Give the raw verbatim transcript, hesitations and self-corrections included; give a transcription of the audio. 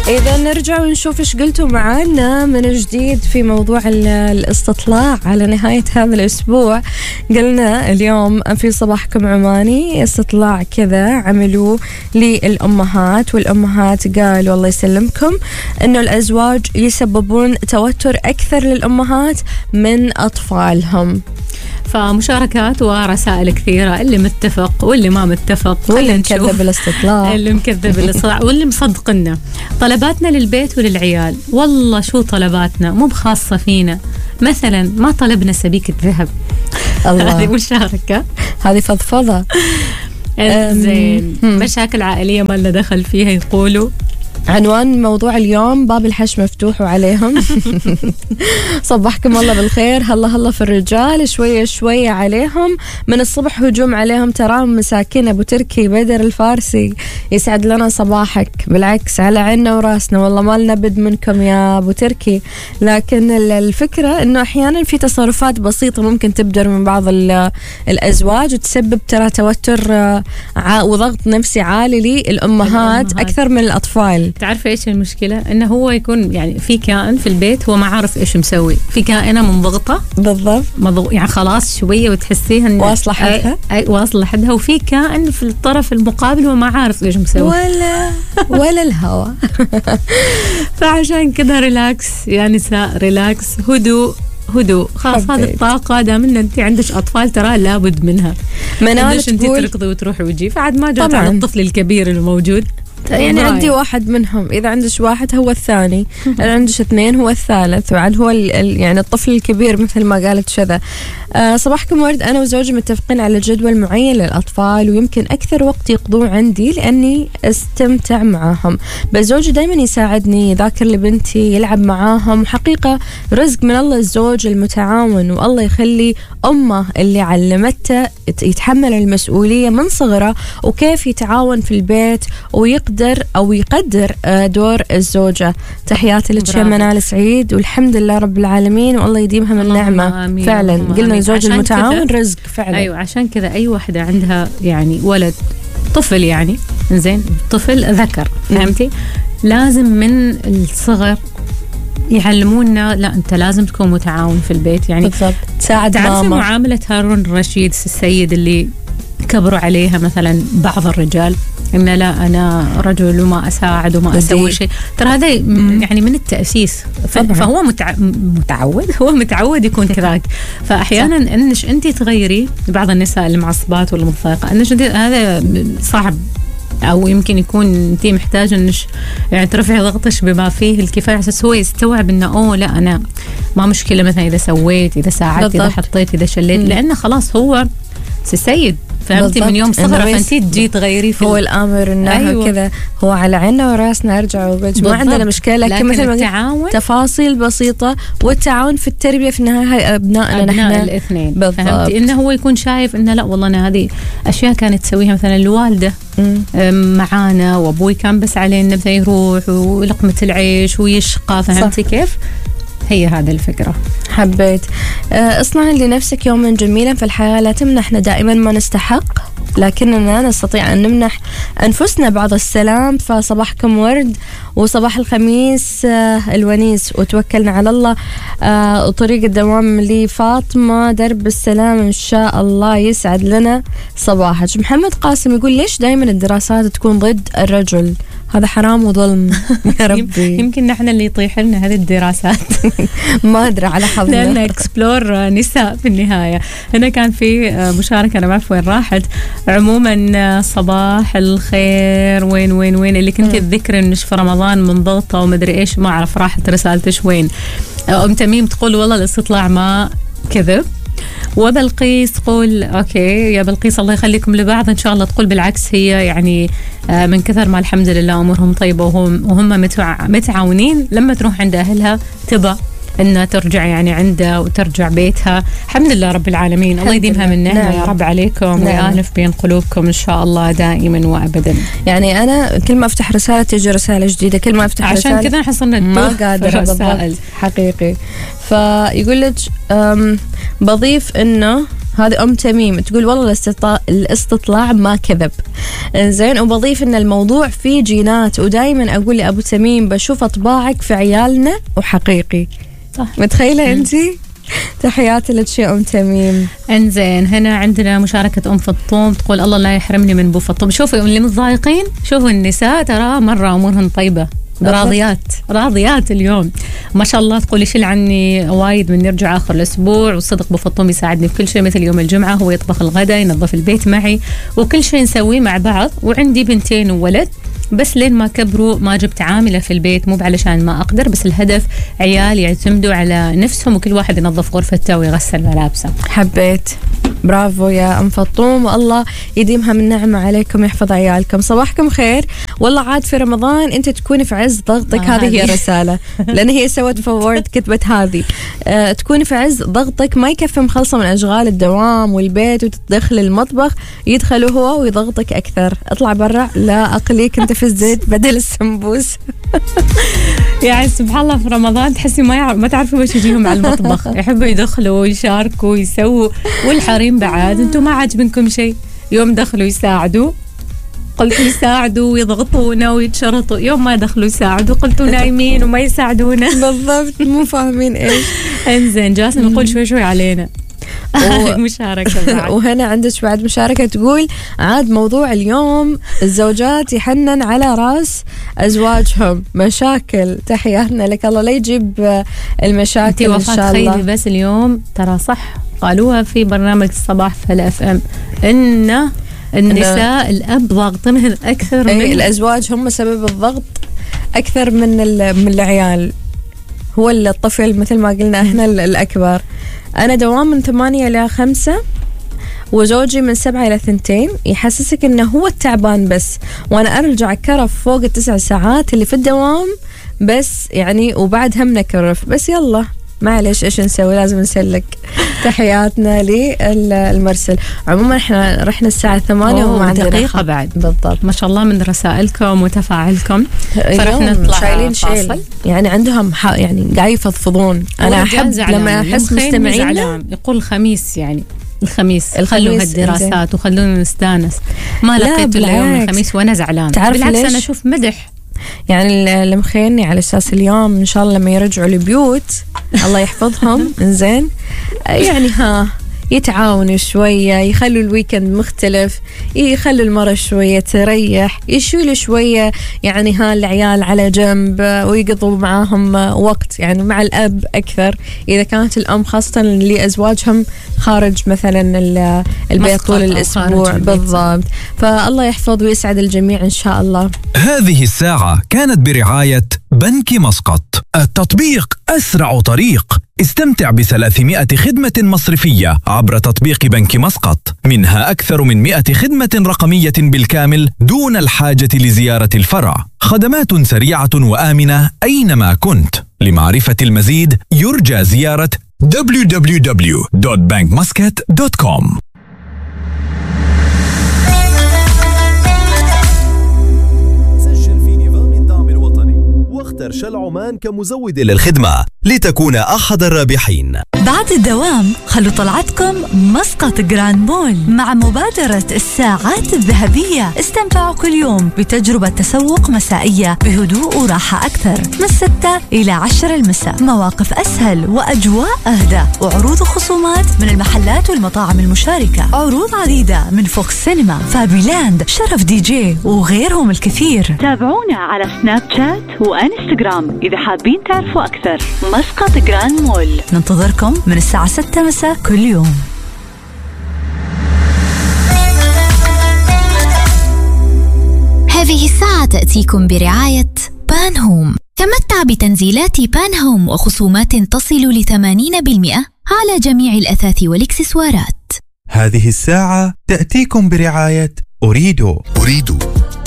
إذا نرجع ونشوف إيش قلتوا معانا من جديد في موضوع الاستطلاع على نهاية هذا الأسبوع. قلنا اليوم في صباحكم عماني استطلاع كذا عملوه للأمهات، والأمهات قالوا الله يسلمكم إنه الأزواج يسببون توتر أكثر للأمهات من أطفالهم. فمشاركات ورسائل كثيرة، اللي متفق واللي ما متفق، واللي مكذب الاستطلاع اللي مكذب الاستطلاع واللي مصدقنا. طلباتنا للبيت وللعيال، والله شو طلباتنا مو بخاصة فينا. مثلا ما طلبنا سبيكة ذهب. هذه مشاركة، هذه فضفضة. زين. مشاكل عائلية ما لنا دخل فيها يقولوا. عنوان موضوع اليوم باب الحش مفتوح وعليهم. صبحكم الله بالخير. هلا هلا في الرجال شوية شوية عليهم، من الصبح هجوم عليهم تراهم مساكين. أبو تركي بدر الفارسي يسعد لنا صباحك. بالعكس على عنا وراسنا، والله ما لنا بد منكم يا أبو تركي. لكن الفكرة إنه أحيانا في تصرفات بسيطة ممكن تبدر من بعض الأزواج وتسبب ترى توتر وضغط نفسي عالي للأمهات أكثر من الأطفال. تعرف ايش المشكله؟ انه هو يكون يعني في كائن في البيت هو ما عارف ايش مسوي، في كائنه منضغطه بالضبط مضغ... يعني خلاص شويه وتحسيها انه واصله حدها اي واصله حدها، وفي كائن في الطرف المقابل هو ما عارف ايش مسوي ولا ولا الهوا. فعشان كذا ريلاكس يا نساء، ريلاكس، هدوء هدوء. خلاص هذه الطاقة دام ان انت عندك اطفال ترى لابد منها. منال انت تركضي وتروحي وتجي، فعد ما جات على الطفل الكبير الموجود. يعني عندي واحد منهم، إذا عندك واحد هو الثاني، إذا عندك اثنين هو الثالث، وعاد هو يعني الطفل الكبير مثل ما قالت شذا. آه صباحكم ورد. أنا وزوجي متفقين على جدول معين للأطفال، ويمكن أكثر وقت يقضون عندي لأني استمتع معاهم، بس زوجي دايما يساعدني يذاكر لبنتي يلعب معاهم. حقيقة رزق من الله الزوج المتعاون، والله يخلي أمه اللي علمته يتحمل المسؤولية من صغره وكيف يتعاون في البيت ويقدر أو يقدر دور الزوجة. تحياتي لك يا منال سعيد، والحمد لله رب العالمين، والله يديمها من نعمة. فعلا قلنا الزوج المتعاون رزق فعلا. أيوة عشان كذا أي واحدة عندها يعني ولد طفل، يعني زين طفل ذكر، فهمتي؟ لازم من الصغر يعلمونا لا أنت لازم تكون متعاون في البيت. يعني بالضبط تساعد ماما. تعرفي معاملة هارون الرشيد السيد اللي كبروا عليها مثلا بعض الرجال، إن لا أنا رجل وما أساعد وما أسوي شيء، ترى هذا يعني من التأسيس. فهو متع... متعود هو متعود يكون كذاك. فأحيانا إنش أنت تغيري بعض النساء المعصبات ولا مضايقة، إنش أنت هذا صعب، أو يمكن يكون أنت محتاجة إنش يعني ترفعي ضغطش بما فيه الكفاية أساس هو يستوعب إنه أوه لا أنا ما مشكلة مثلا إذا سويت إذا ساعدت إذا حطيت إذا شليت، لأنه خلاص هو سيد، فهمتي؟ من يوم صغره فانتي تجي تغيري في هو الامر النهي. أيوة. كذا هو على عيننا وراسنا. ارجع وقلت ما عندنا مشكله، لكن مثل ما تفاصيل بسيطه والتعاون في التربيه في النهايه ابنائنا نحن الاثنين. فهمتي؟ انه هو يكون شايف انه لا والله انا هذه اشياء كانت تسويها مثلا الوالده معانا، وابوي كان بس عليه انه مثلا يروح ولقمه العيش ويشقى، فهمتي كيف؟ هي هذا الفكرة. حبيت. اصنع لنفسك يوما جميلا، في الحياة لا تمنحنا دائما ما نستحق، لكننا نستطيع أن نمنح أنفسنا بعض السلام. فصباحكم ورد، وصباح الخميس الونيس، وتوكلنا على الله. وطريق الدوام لفاطمة درب السلام إن شاء الله. يسعد لنا صباحك. محمد قاسم يقول ليش دايما الدراسات تكون ضد الرجل؟ هذا حرام وظلم يا ربي. يمكن نحن اللي يطيح لنا هذه الدراسات. ما أدري على حظنا، لأن إكسبلور نساء في النهاية. هنا كان في مشاركة أنا ما أعرف وين راحت. عموما صباح الخير، وين وين وين اللي كنت تذكر إنش في رمضان منضغطة ومدري إيش، ما أعرف راحت رسالتش وين. أم تميم تقول والله الاستطلاع ما كذب. وبلقيس تقول اوكي يا بلقيس الله يخليكم لبعض ان شاء الله. تقول بالعكس هي يعني من كثر ما الحمد لله امورهم طيبه وهم وهم متعاونين، لما تروح عند اهلها تبى انها ترجع يعني عنده وترجع بيتها. الحمد لله رب العالمين، الله يديمها من نعمه. نعم. يا رب عليكم. نعم. ويألف بين قلوبكم ان شاء الله دائما وابدا. يعني انا كل ما افتح رساله تجي رساله جديده، كل ما افتح عشان رساله كذا حصلنا ما قادره حقيقي. فيقول لك بضيف انه هذه أم تميم تقول والله الاستطلاع, الاستطلاع ما كذب. زين، وبضيف إن الموضوع فيه جينات، ودايما أقول لأبو تميم بشوف أطباعك في عيالنا وحقيقي. صح. متخيلة أنتي؟ تحياتي لك يا أم تميم. انزين، هنا عندنا مشاركة أم فطوم تقول الله لا يحرمني من بو فطوم. شوفوا اللي متضايقين، شوفوا النساء ترى مرة أمورهن طيبة، راضيات راضيات اليوم ما شاء الله. تقول يشيل عني وايد من نرجع آخر الأسبوع، والصدق بو فطوم يساعدني في كل شيء، مثل يوم الجمعة هو يطبخ الغداء، ينظف البيت معي، وكل شيء نسويه مع بعض. وعندي بنتين وولد، بس لين ما كبروا ما جبت عاملة في البيت، مو علشان ما أقدر، بس الهدف عيال يعتمدوا على نفسهم وكل واحد ينظف غرفته ويغسل ملابسه. حبيت، برافو يا أم فطوم، والله يديمها من نعمة عليكم، يحفظ عيالكم. صباحكم خير. والله عاد في رمضان أنت تكوني في عز ضغطك. آه هذه هي رسالة، لأن هي سوت فورد كتبت هذه. آه تكوني في عز ضغطك، ما يكفي مخلصة من أشغال الدوام والبيت وتدخل المطبخ، يدخل هو ويضغطك أكثر. اطلع برا، لا أقليك أنت في الزيت بدل السمبوس. يعني سبحان الله في رمضان تحسي ما يعرف ما تعرفوا وش يجيهم على المطبخ، يحبوا يدخلوا ويشاركوا ويسووا، والحريم بعد انتم ما عاجبنكم شيء. يوم دخلوا يساعدوا قلتوا يساعدوا ويضغطونا ويتشرطوا، يوم ما دخلوا يساعدوا قلتوا نايمين وما يساعدونا. بالضبط، مو فاهمين ايش. انزين، جاسم يقول شوي شوي علينا. مشاركة بعد. وهنا عندك بعد مشاركة تقول عاد موضوع اليوم الزوجات يحنن على راس أزواجهم مشاكل. تحياتنا لك، الله لا يجيب المشاكل إن شاء الله. بس اليوم ترى صح قالوها في برنامج الصباح في الأف أم إن النساء الأب ضاغطينهن أكثر من الأزواج، هم سبب الضغط أكثر من من العيال. هو الطفل مثل ما قلنا احنا الأكبر. أنا دوام من ثمانية إلى خمسة، وزوجي من سبعة إلى ثنتين. يحسسك إنه هو التعبان بس، وأنا أرجع كرف فوق التسع ساعات اللي في الدوام بس يعني، وبعد هم نكرف بس. يلا معلش إيش نسوي، لازم نسلك. تحياتنا للمرسل. عموما إحنا رحنا الساعة ثمانية وما عندنا دقيقة بعد. بالضبط، ما شاء الله من رسائلكم وتفاعلكم. فرحنا نطلع شايلين شيل، يعني عندهم يعني قاعد يفضفضون. أنا أحب لما أحس مستمعين يقول الخميس، يعني الخميس خلوا هالدراسات وخلونا نستانس. ما لقيت إلا يوم الخميس وأنا زعلان. بالعكس أنا أشوف مدح، يعني اللي مخيرني على أساس اليوم إن شاء الله لما يرجعوا البيوت الله يحفظهم إنزين، يعني ها يتعاونوا شوية، يخلوا الويكند مختلف، يخلوا المرة شوية تريح، يشيلوا شوية يعني ها العيال على جنب ويقضوا معاهم وقت، يعني مع الأب أكثر إذا كانت الأم، خاصة اللي أزواجهم خارج مثلا البيت طول الأسبوع. بالضبط، فالله يحفظ ويسعد الجميع إن شاء الله. هذه الساعة كانت برعاية بنك مسقط، التطبيق أسرع طريق. استمتع بثلاثمائة خدمة مصرفية عبر تطبيق بنك مسقط، منها أكثر من مئة خدمة رقمية بالكامل دون الحاجة لزيارة الفرع. خدمات سريعة وآمنة أينما كنت. لمعرفة المزيد يرجى زيارة دبليو دبليو دبليو دوت بنك مسقط دوت كوم. واختر شل عمان كمزود للخدمة لتكون أحد الرابحين. بعد الدوام خلوا طلعتكم مسقط جراند مول مع مبادرة الساعات الذهبية. استمتعوا كل يوم بتجربة تسوق مسائية بهدوء وراحة أكثر، من ستة إلى عشرة المساء. مواقف أسهل وأجواء أهدى، وعروض وخصومات من المحلات والمطاعم المشاركة. عروض عديدة من فوكس سينما، فابيلاند، شرف دي جي وغيرهم الكثير. تابعونا على سناب شات وانستغرام إذا حابين تعرفوا أكثر. مسقط جراند مول، ننتظركم من الساعة ستة مساء كل يوم. هذه الساعة تأتيكم برعاية بان هوم. تمتع بتنزيلات بان هوم وخصومات تصل لثمانين بالمئة على جميع الأثاث والإكسسوارات. هذه الساعة تأتيكم برعاية أريدو. أريدو